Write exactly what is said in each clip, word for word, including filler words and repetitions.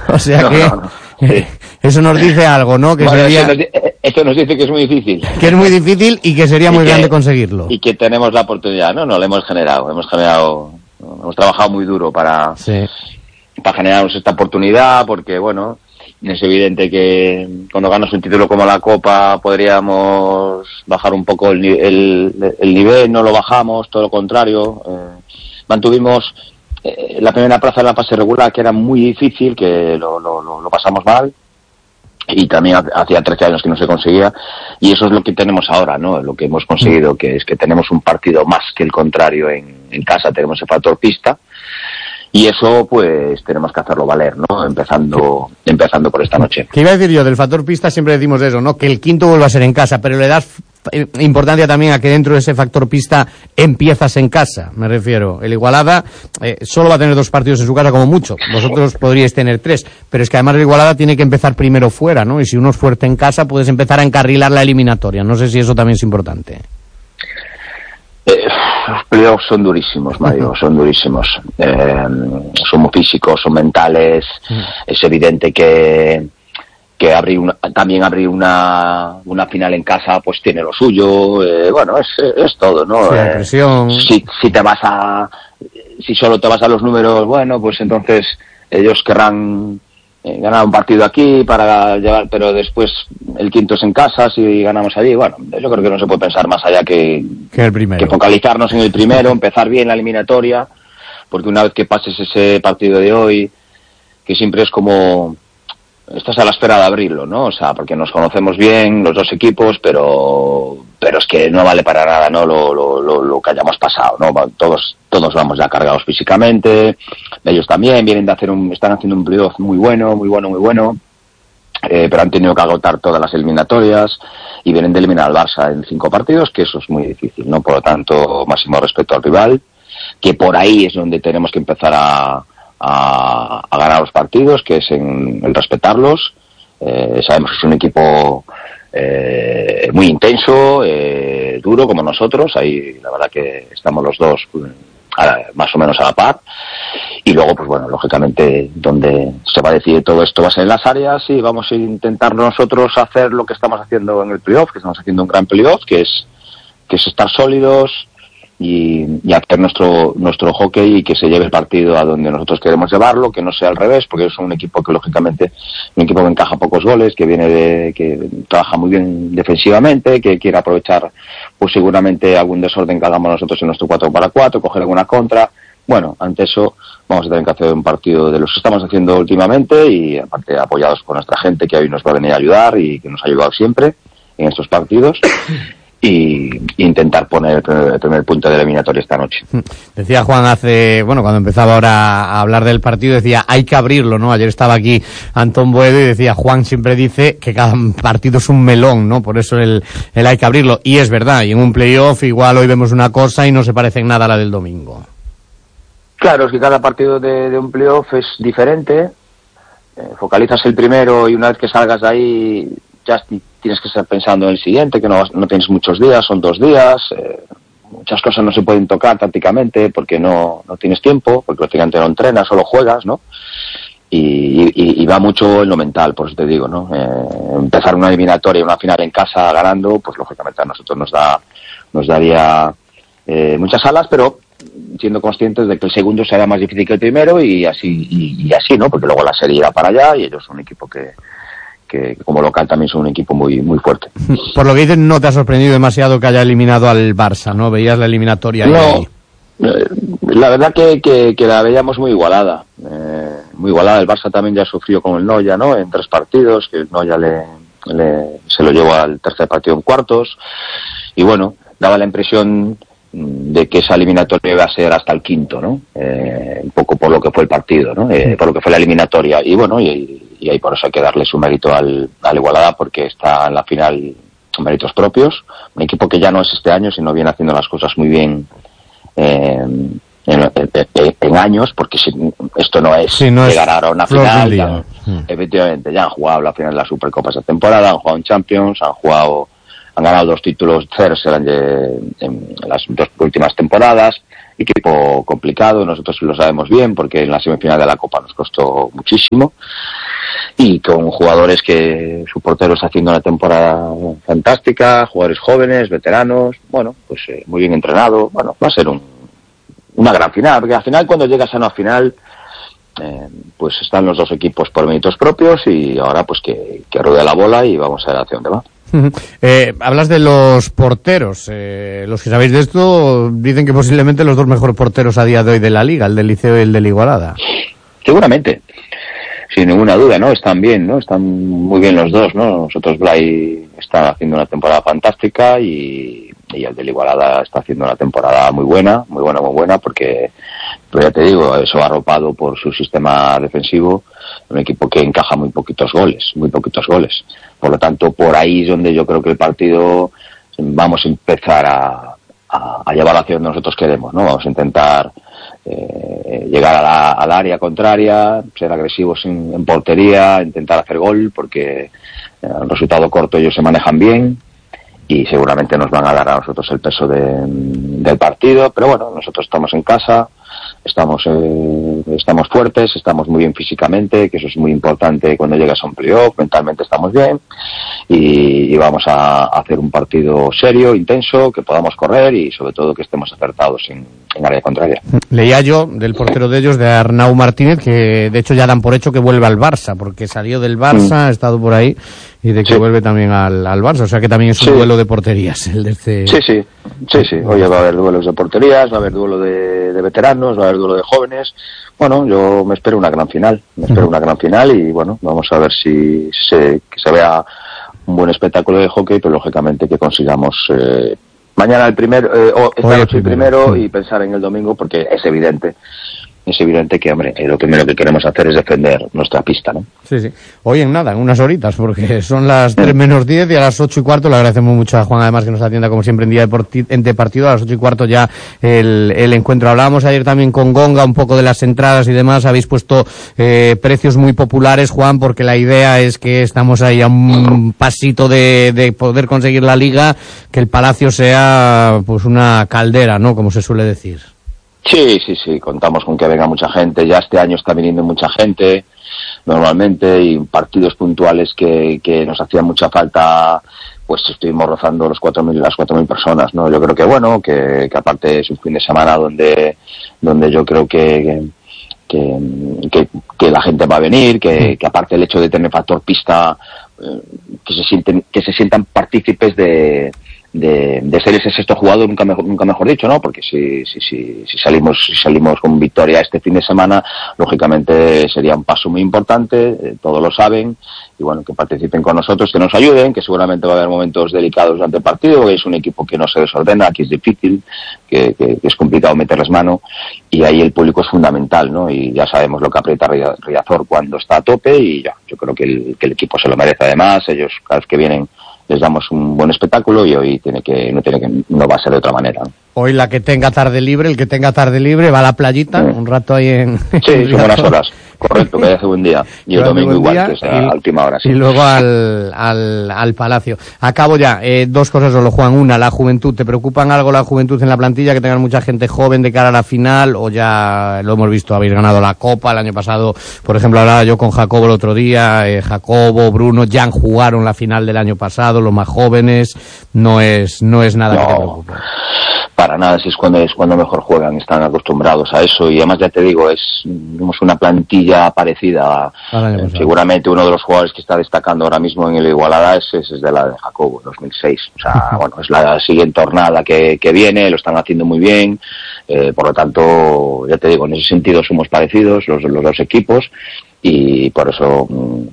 O sea no, que no, no. Sí. Eso nos dice algo, ¿no? Que bueno, sería... esto, nos, esto nos dice que es muy difícil. Que es muy difícil y que sería y muy que, grande conseguirlo. Y que tenemos la oportunidad, ¿no? No lo hemos generado. Hemos generado, hemos trabajado muy duro para, sí. para generarnos esta oportunidad, porque, bueno, es evidente que cuando ganas un título como la Copa podríamos bajar un poco el, el, el nivel, no lo bajamos, todo lo contrario. Eh, mantuvimos eh, la primera plaza en la fase regular, que era muy difícil, que lo, lo, lo, lo pasamos mal, y también hacía trece años que no se conseguía, y eso es lo que tenemos ahora, ¿no? Lo que hemos conseguido, que es que tenemos un partido más que el contrario en, en casa, tenemos el factor pista, y eso pues tenemos que hacerlo valer, ¿no? Empezando empezando por esta noche. ¿Qué iba a decir yo? Del factor pista siempre decimos eso, ¿no? Que el quinto vuelva a ser en casa, pero le das importancia también a que dentro de ese factor pista empiezas en casa, me refiero. El Igualada eh, solo va a tener dos partidos en su casa como mucho, vosotros podríais tener tres, pero es que además el Igualada tiene que empezar primero fuera, ¿no? Y si uno es fuerte en casa puedes empezar a encarrilar la eliminatoria, no sé si eso también es importante. Eh, los playoffs son durísimos, Mario, son durísimos. Eh, son muy físicos, son mentales. Es evidente que que abrir una, también abrir una una final en casa pues tiene lo suyo. Eh, bueno, es es todo, ¿no? Sí, eh, presión. Si si te vas a si solo te vas a los números, bueno, pues entonces ellos querrán Eh, ganar un partido aquí para llevar, pero después el quinto es en casa, si ganamos allí, bueno, yo creo que no se puede pensar más allá que, que, el primero. que focalizarnos en el primero, empezar bien la eliminatoria, porque una vez que pases ese partido de hoy, que siempre es como estás a la espera de abrirlo, ¿no? O sea, porque nos conocemos bien los dos equipos, pero pero es que no vale para nada, ¿no? Lo, lo, lo, lo que hayamos pasado, ¿no? Todos todos vamos ya cargados físicamente, ellos también vienen de hacer un, están haciendo un playoff muy bueno, muy bueno, muy bueno, eh, pero han tenido que agotar todas las eliminatorias y vienen de eliminar al Barça en cinco partidos, que eso es muy difícil, ¿no? Por lo tanto, máximo respeto al rival, que por ahí es donde tenemos que empezar a A, a ganar los partidos, que es en el respetarlos. Eh, sabemos que es un equipo eh, muy intenso, eh, duro como nosotros, ahí la verdad que estamos los dos a, más o menos a la par, y luego pues bueno, lógicamente donde se va a decidir todo esto va a ser en las áreas, y vamos a intentar nosotros hacer lo que estamos haciendo en el playoff, que estamos haciendo un gran playoff, que es que es estar sólidos Y, y hacer nuestro nuestro hockey y que se lleve el partido a donde nosotros queremos llevarlo, que no sea al revés, porque es un equipo que lógicamente un equipo que encaja pocos goles, que viene de que trabaja muy bien defensivamente, que quiere aprovechar pues seguramente algún desorden que hagamos nosotros en nuestro cuatro para cuatro, coger alguna contra. Bueno, ante eso vamos a tener que hacer un partido de los que estamos haciendo últimamente, y aparte apoyados por nuestra gente que hoy nos va a venir a ayudar y que nos ha ayudado siempre en estos partidos. Y intentar poner el primer, el primer punto de la eliminatoria esta noche. Decía Juan hace, bueno, cuando empezaba ahora a hablar del partido, decía, hay que abrirlo, ¿no? Ayer estaba aquí Antón Boedo y decía, Juan siempre dice que cada partido es un melón, ¿no? Por eso el, el hay que abrirlo. Y es verdad, y en un playoff igual hoy vemos una cosa y no se parece en nada a la del domingo. Claro, es que cada partido de, de un playoff es diferente. Eh, focalizas el primero y una vez que salgas de ahí ya tienes que estar pensando en el siguiente, que no, no tienes muchos días, son dos días, eh, muchas cosas no se pueden tocar tácticamente porque no, no tienes tiempo, porque prácticamente no entrenas, solo juegas, ¿no? Y, y, y va mucho en lo mental, por eso te digo, ¿no? Eh, empezar una eliminatoria, una final en casa ganando, pues lógicamente a nosotros nos da, nos daría eh, muchas alas, pero siendo conscientes de que el segundo será más difícil que el primero, y así, y, y así, ¿no? Porque luego la serie irá para allá y ellos son un equipo que que como local también son un equipo muy muy fuerte. Por lo que dices, no te ha sorprendido demasiado que haya eliminado al Barça, ¿no? Veías la eliminatoria no, ahí. Eh, la verdad que, que, que la veíamos muy igualada. Eh, muy igualada. El Barça también ya sufrió con el Noya, ¿no? En tres partidos, que el Noya le, le, se lo llevó al tercer partido en cuartos. Y bueno, daba la impresión de que esa eliminatoria iba a ser hasta el quinto, ¿no? Eh, un poco por lo que fue el partido, ¿no? Eh, por lo que fue la eliminatoria. Y bueno, y, y ahí por eso hay que darle su mérito al, al Igualada, porque está en la final con méritos propios. Un equipo que ya no es este año, sino viene haciendo las cosas muy bien eh, en, en, en años, porque si, esto no es sí, no llegar es a una final. Ya, mm. Efectivamente, ya han jugado la final de la Supercopa esa temporada, han jugado en Champions, han jugado, han ganado dos títulos terceros en, en las dos últimas temporadas. Equipo complicado, nosotros lo sabemos bien porque en la semifinal de la Copa nos costó muchísimo, y con jugadores que su portero está haciendo una temporada fantástica, jugadores jóvenes, veteranos, bueno, pues eh, muy bien entrenado, bueno, va a ser un, una gran final, porque al final cuando llegas a una final, eh, pues están los dos equipos por méritos propios y ahora pues que, que ruede la bola y vamos a ver hacia dónde va. Eh, hablas de los porteros, eh, los que sabéis de esto dicen que posiblemente los dos mejores porteros a día de hoy de la Liga, el del Liceo y el del Igualada. Seguramente, sin ninguna duda, ¿no? Están bien, ¿no? Están muy bien los dos, ¿no? Nosotros Blay está haciendo una temporada fantástica y, y el del Igualada está haciendo una temporada muy buena, muy buena, muy buena, porque, pero ya te digo, eso arropado por su sistema defensivo, un equipo que encaja muy poquitos goles, muy poquitos goles. Por lo tanto, por ahí es donde yo creo que el partido vamos a empezar a, a, a llevar hacia donde nosotros queremos, ¿no? Vamos a intentar eh, llegar a la, al área contraria, ser agresivos en, en portería, intentar hacer gol, porque eh, el resultado corto ellos se manejan bien y seguramente nos van a dar a nosotros el peso de, del partido, pero bueno, nosotros estamos en casa, estamos eh, estamos fuertes, estamos muy bien físicamente, que eso es muy importante cuando llegas a un playoff, mentalmente estamos bien y, y vamos a, a hacer un partido serio, intenso, que podamos correr y sobre todo que estemos acertados en, en área contraria. Leía yo del portero de ellos, de Arnau Martínez, que de hecho ya dan por hecho que vuelve al Barça, porque salió del Barça, mm. ha estado por ahí, y de que sí. vuelve también al, al Barça, o sea que también es un sí. duelo de porterías el de este... Sí, sí, sí, sí, oye, va a haber duelos de porterías, va a haber duelo de, de veteranos, va a haber duelo de jóvenes. Bueno, yo me espero una gran final, me espero uh-huh. una gran final y bueno, vamos a ver si se, que se vea un buen espectáculo de hockey, pero lógicamente que consigamos eh, mañana el primero, eh, o esta noche el primero y pensar en el domingo, porque es evidente, es evidente que, hombre, eh, lo primero que queremos hacer es defender nuestra pista, ¿no? Sí, sí. Hoy en nada, en unas horitas, porque son las tres menos diez y a las ocho y cuarto, le agradecemos mucho a Juan, además, que nos atienda como siempre en día de, porti- de partido, a las ocho y cuarto ya el, el encuentro. Hablábamos ayer también con Gonga un poco de las entradas y demás, habéis puesto eh, precios muy populares, Juan, porque la idea es que estamos ahí a un pasito de, de poder conseguir la Liga, que el Palacio sea pues una caldera, ¿no?, como se suele decir. Sí, sí, sí, contamos con que venga mucha gente, ya este año está viniendo mucha gente normalmente y partidos puntuales que, que nos hacían mucha falta, pues estuvimos rozando los cuatro mil, las cuatro mil personas, ¿no? Yo creo que bueno, que, que aparte es un fin de semana donde, donde yo creo que, que, que, que la gente va a venir, que, que aparte el hecho de tener factor pista, eh, que se sienten, que se sientan partícipes de de, de ser ese sexto jugador, nunca mejor, nunca mejor dicho, ¿no? Porque si, si, si, si salimos, si salimos con victoria este fin de semana, lógicamente sería un paso muy importante, eh, todos lo saben, y bueno, que participen con nosotros, que nos ayuden, que seguramente va a haber momentos delicados durante el partido, que es un equipo que no se desordena, que es difícil, que, que, que es complicado meterles mano, y ahí el público es fundamental, ¿no? Y ya sabemos lo que aprieta Riazor cuando está a tope, y ya, yo creo que el, que el equipo se lo merece además, ellos cada vez que vienen les damos un buen espectáculo y hoy tiene que no tiene que no va a ser de otra manera. Hoy la que tenga tarde libre, el que tenga tarde libre va a la playita, sí. un rato ahí en... Sí, son buenas horas, correcto, que hace buen día. Y el domingo igual, día, que es a última hora. Sí. Y luego al, al, al Palacio. Acabo ya, eh, dos cosas solo, Juan. Una, la juventud. ¿Te preocupan algo la juventud en la plantilla, que tengan mucha gente joven de cara a la final? O ya lo hemos visto, habéis ganado la Copa el año pasado. Por ejemplo, hablaba yo con Jacobo el otro día, eh, Jacobo, Bruno, ya jugaron la final del año pasado, los más jóvenes. No es, no es nada no. que te preocupe. Para nada, si es cuando es cuando mejor juegan, están acostumbrados a eso y además ya te digo, es tenemos una plantilla parecida. Eh, seguramente uno de los jugadores que está destacando ahora mismo en el Igualada es, es, es de la de Jacobo, dos mil seis. O sea, bueno, es la siguiente jornada que, que viene, lo están haciendo muy bien, eh, por lo tanto, ya te digo, en ese sentido somos parecidos los, los dos equipos y por eso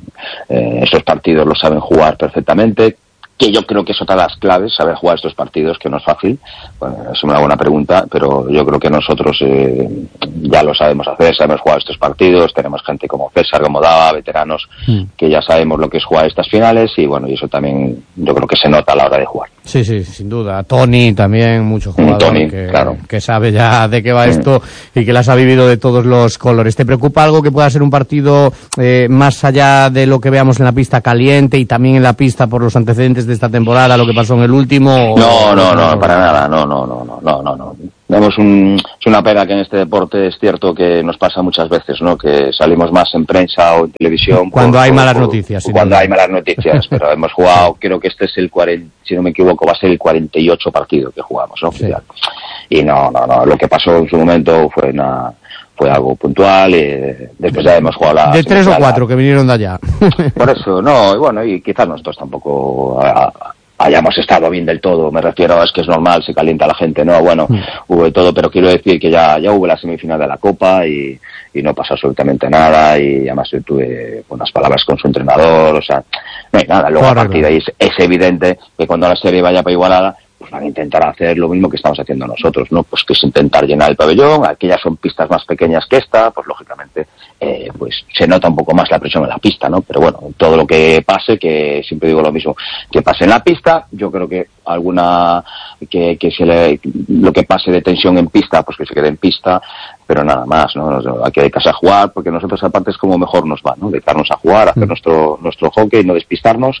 eh, estos partidos los saben jugar perfectamente. Que yo creo que es otra de las claves, saber jugar estos partidos, que no es fácil. Bueno, es una buena pregunta, pero yo creo que nosotros eh, ya lo sabemos hacer, sabemos jugar estos partidos, tenemos gente como César, como Dava, veteranos, mm. que ya sabemos lo que es jugar estas finales y bueno, y eso también yo creo que se nota a la hora de jugar. Sí, sí, sin duda. Tony también, mucho jugador Tony, que, claro. que sabe ya de qué va mm. esto y que las ha vivido de todos los colores. ¿Te preocupa algo que pueda ser un partido eh, más allá de lo que veamos en la pista caliente y también en la pista por los antecedentes de esta temporada, lo que pasó en el último? No, no, no, no, para nada, no, no, no, no, no, no, no. Damos un, es una pena que en este deporte es cierto que nos pasa muchas veces, ¿no? Que salimos más en prensa o en televisión. Cuando por, hay por, malas por, noticias. Sí, cuando hay malas noticias, pero hemos jugado, creo que este es el cuarenta, si no me equivoco, va a ser el cuarenta y ocho partido que jugamos, ¿no? Sí. Y no, no, no, lo que pasó en su momento fue una, fue algo puntual, y después ya hemos jugado la... De tres o cuatro que vinieron de allá. Por eso, no, y bueno, y quizás nosotros tampoco... A, a, hayamos estado bien del todo, me refiero a es que es normal, se calienta la gente, no, bueno, mm. hubo de todo, pero quiero decir que ya, ya hubo la semifinal de la Copa y, y no pasó absolutamente nada, y además yo tuve buenas palabras con su entrenador, o sea, no hay nada, luego Correcto. A partir de ahí es, es evidente que cuando la serie vaya para igualada, pues van a intentar hacer lo mismo que estamos haciendo nosotros, ¿no? Pues que es intentar llenar el pabellón, aquellas son pistas más pequeñas que esta, pues lógicamente, eh, pues se nota un poco más la presión en la pista, ¿no? Pero bueno, todo lo que pase, que siempre digo lo mismo, que pase en la pista, yo creo que alguna, que, que se le, lo que pase de tensión en pista, pues que se quede en pista, pero nada más, ¿no? Hay que dedicarse a jugar, porque nosotros aparte es como mejor nos va, ¿no? Dedicarnos a jugar, hacer mm. nuestro, nuestro hockey, no despistarnos,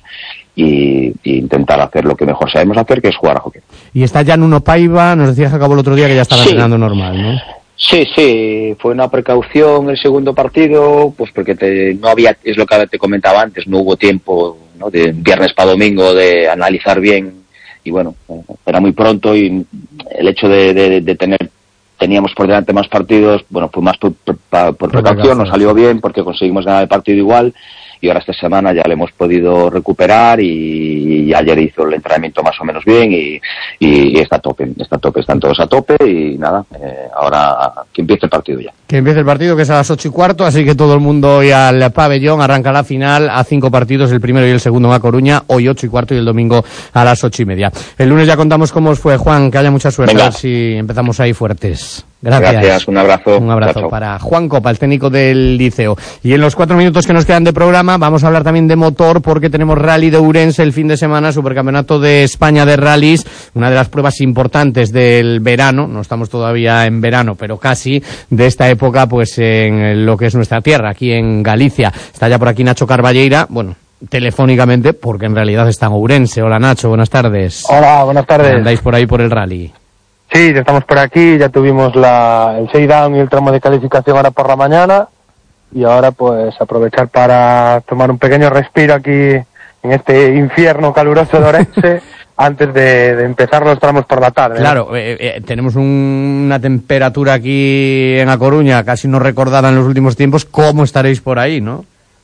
y, y intentar hacer lo que mejor sabemos hacer, que es jugar a hockey. Y está ya Nuno Paiva, nos decías que acabó el otro día que ya estaba sí. entrenando normal, ¿no? Sí, sí, fue una precaución el segundo partido, pues porque te, no había, es lo que te comentaba antes, no hubo tiempo, ¿no? De viernes para domingo de analizar bien, y bueno, era muy pronto, y el hecho de, de, de tener, teníamos por delante más partidos, bueno, fue más por, por, por precaución, nos salió bien porque conseguimos ganar el partido igual, y ahora esta semana ya le hemos podido recuperar, y, y ayer hizo el entrenamiento más o menos bien, y, y, y está a tope, está a tope, están todos a tope, y nada, eh, ahora que empiece el partido ya. Que empiece el partido, que es a las ocho y cuarto, así que todo el mundo hoy al pabellón, arranca la final a cinco partidos, el primero y el segundo en A Coruña, hoy ocho y cuarto y el domingo a las ocho y media. El lunes ya contamos cómo os fue, Juan, que haya mucha suerte, Venga. A ver si empezamos ahí fuertes. Gracias. Gracias, un abrazo. Un abrazo chao, chao. Para Juan Copa, el técnico del Liceo. Y en los cuatro minutos que nos quedan de programa vamos a hablar también de motor, porque tenemos Rally de Ourense el fin de semana, Supercampeonato de España de Rallys, una de las pruebas importantes del verano, no estamos todavía en verano, pero casi, de esta época, pues en lo que es nuestra tierra, aquí en Galicia. Está ya por aquí Nacho Carballeira, bueno, telefónicamente, porque en realidad está en Ourense. Hola Nacho, buenas tardes. Hola, buenas tardes. ¿Andáis por ahí por el rally? Sí, ya estamos por aquí, ya tuvimos la, el shakedown y el tramo de calificación ahora por la mañana, y ahora pues aprovechar para tomar un pequeño respiro aquí en este infierno caluroso de Ourense antes de, de empezar los tramos por la tarde. Claro, eh, eh, tenemos un, una temperatura aquí en A Coruña casi no recordada en los últimos tiempos. ¿Cómo estaréis por ahí, no?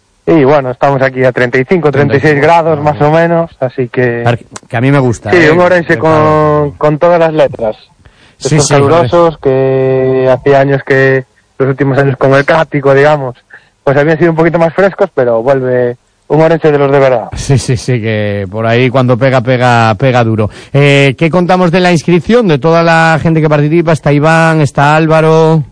Y bueno, estamos aquí a treinta y cinco, treinta y seis grados más o menos, así que... Que a mí me gusta. Sí, eh, un Ourense con, con todas las letras. Sí, Estos sí, calurosos que hacía años que, los últimos años con el Cático, digamos, pues habían sido un poquito más frescos, pero vuelve un Ourense de los de verdad. Sí, sí, sí, que por ahí cuando pega, pega, pega duro. Eh, ¿Qué contamos de la inscripción? De toda la gente que participa, está Iván, está Álvaro...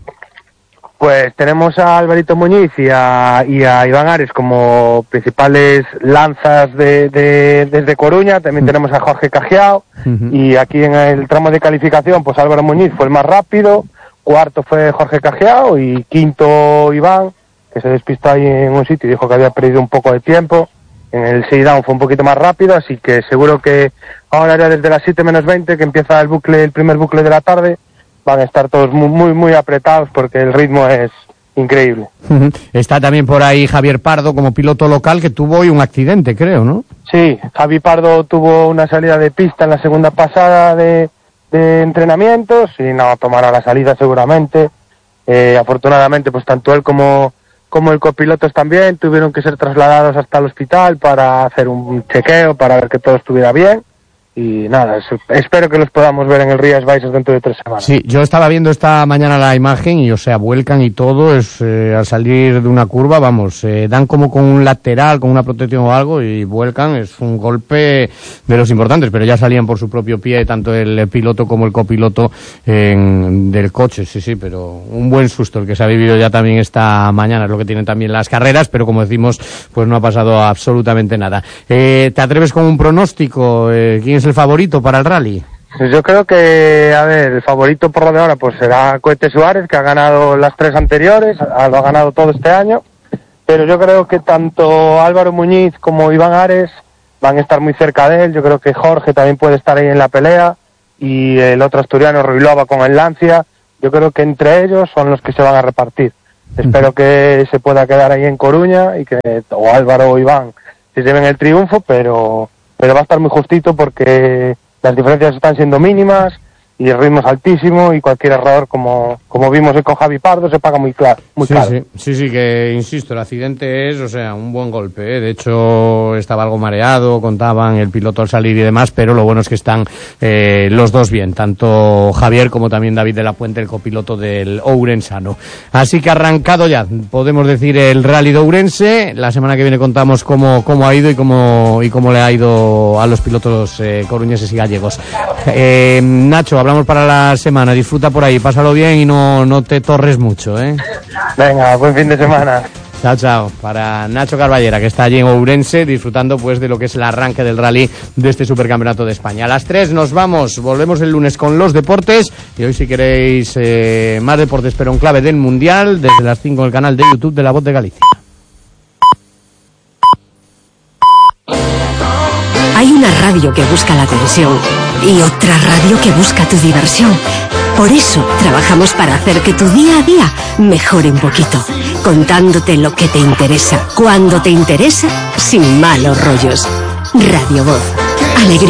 Pues tenemos a Alvarito Muñiz y a, y a Iván Ares como principales lanzas de, de, desde Coruña. También uh-huh. tenemos a Jorge Cajiao. Uh-huh. Y aquí en el tramo de calificación, pues Álvaro Muñiz fue el más rápido. Cuarto fue Jorge Cajiao y quinto Iván, que se despistó ahí en un sitio y dijo que había perdido un poco de tiempo. En el sit-down fue un poquito más rápido, así que seguro que ahora ya desde las siete menos veinte, que empieza el bucle, el primer bucle de la tarde, van a estar todos muy, muy, muy apretados porque el ritmo es increíble. Está también por ahí Javier Pardo como piloto local, que tuvo hoy un accidente, creo, ¿no? Sí, Javi Pardo tuvo una salida de pista en la segunda pasada de, de entrenamientos y no tomará la salida seguramente. Eh, afortunadamente, pues tanto él como, como el copiloto también tuvieron que ser trasladados hasta el hospital para hacer un chequeo, para ver que todo estuviera bien. Y nada, espero que los podamos ver en el Rías Baixas dentro de tres semanas. Sí, yo estaba viendo esta mañana la imagen y, o sea, vuelcan y todo, es eh, al salir de una curva, vamos, eh, dan como con un lateral, con una protección o algo y vuelcan, es un golpe de los importantes, pero ya salían por su propio pie, tanto el piloto como el copiloto en, del coche, sí, sí, pero un buen susto el que se ha vivido ya también esta mañana, es lo que tienen también las carreras, pero como decimos, pues no ha pasado absolutamente nada. Eh, ¿Te atreves con un pronóstico? Eh, ¿Quién es el favorito para el rally? Yo creo que, a ver, el favorito por lo de ahora pues será Cohete Suárez, que ha ganado las tres anteriores, lo ha ganado todo este año, pero yo creo que tanto Álvaro Muñiz como Iván Ares van a estar muy cerca de él. Yo creo que Jorge también puede estar ahí en la pelea, y el otro asturiano, Ruilova, con el Lancia. Yo creo que entre ellos son los que se van a repartir. Espero que se pueda quedar ahí en Coruña y que o Álvaro o Iván se lleven el triunfo, pero, pero va a estar muy justito porque las diferencias están siendo mínimas y el ritmo es altísimo y cualquier error, como, como vimos con Javi Pardo, se paga muy claro. Muy sí, caro. sí, sí, sí, que insisto, el accidente es, o sea, un buen golpe, ¿eh? De hecho, estaba algo mareado, contaban el piloto al salir y demás, pero lo bueno es que están eh, los dos bien, tanto Javier como también David de la Puente, el copiloto del Ourensano. Así que arrancado ya, podemos decir, el Rally de Ourense. La semana que viene contamos cómo, cómo ha ido y cómo, y cómo le ha ido a los pilotos eh, coruñeses y gallegos. Eh, Nacho, hablamos para la semana, disfruta por ahí, pásalo bien y no, no te torres mucho, ¿eh? Venga, buen fin de semana. Chao, chao. Para Nacho Carballera, que está allí en Ourense, disfrutando pues de lo que es el arranque del rally de este Supercampeonato de España. A las tres nos vamos, volvemos el lunes con los deportes, y hoy si queréis eh, más deportes, pero en clave del Mundial, desde las cinco en el canal de YouTube de La Voz de Galicia. Hay una radio que busca la atención y otra radio que busca tu diversión. Por eso trabajamos para hacer que tu día a día mejore un poquito, contándote lo que te interesa, cuando te interesa, sin malos rollos. Radio Voz. Alegría.